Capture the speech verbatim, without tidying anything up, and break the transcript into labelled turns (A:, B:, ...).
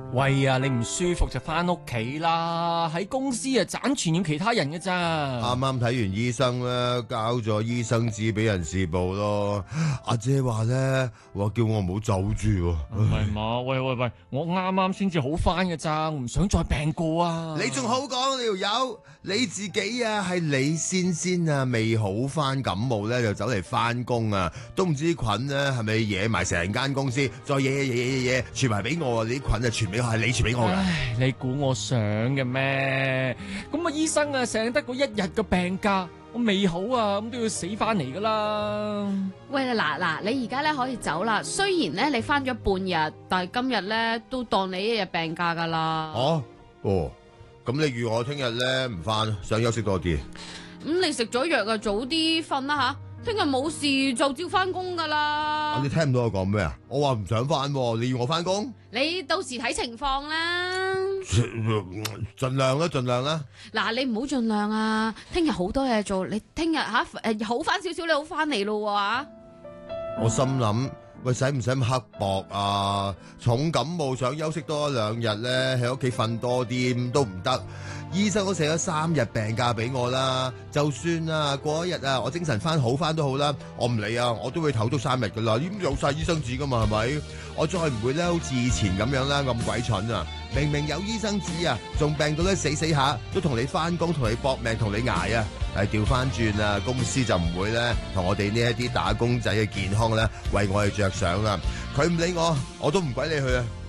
A: 喂啊，你唔舒服就翻屋企啦，喺公司啊盞傳染其他人嘅咋。
B: 啱啱睇完醫生咧，交咗醫生紙俾人事部咯。阿姐話咧，話叫我唔好走住喎。
A: 唔係嘛？喂喂喂，我啱啱先至好翻嘅咋，我唔想再病過啊。
B: 你仲好講你條友，你自己啊係你先先啊，未好翻感冒咧就走嚟翻工啊，都唔知菌咧係咪惹埋成間公司，再惹惹惹惹惹傳埋俾我啊！你啲菌啊傳俾我，係你傳俾我噶。
A: 唉，你估我想嘅咩？咁啊，醫生啊，成日得嗰一日嘅病假，我未好啊，咁都要死翻嚟噶啦。
C: 喂，嗱嗱，你而家咧可以走啦。雖然咧你翻咗半日，但係今日咧都當你一日病假噶啦。
B: 哦，哦，咁你預我聽日咧唔翻，想休息多啲。
C: 咁、嗯、你食咗藥啊，早啲瞓啦吓。聽日冇事就照翻工噶啦。
B: 啊，你聽唔到我講咩啊？我話唔想翻，你要我翻工？
C: 你到時睇情況啦。
B: 盡量啦，盡量啦。
C: 嗱，你唔好盡量啊！聽日好多嘢做，你聽日吓誒好翻少少，你好翻嚟咯喎。
B: 我心諗，喂，使唔使咁刻薄啊？重感冒想休息多一兩日咧，喺屋企瞓多啲都唔得。醫生都寫咗三日病假俾我啦，就算啊過一日啊，我精神翻好翻都好啦，我唔理啊，我都會唞足三日噶啦，咁有晒醫生紙噶嘛，係咪？我再唔會咧，好似以前咁樣啦，咁鬼蠢啊！明明有醫生紙啊，仲病到咧死死下，都同你翻工，同你搏命，同你挨啊！係調翻轉啊，公司就唔會咧同我哋呢一啲打工仔嘅健康咧為我哋着想啦。佢唔理我，我都唔鬼理佢啊！